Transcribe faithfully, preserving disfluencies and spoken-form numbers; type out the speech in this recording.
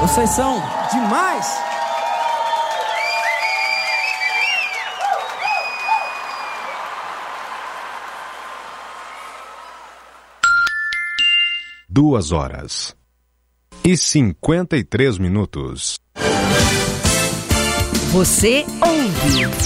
Vocês são demais! Duas horas e cinquenta e três minutos. Você ouve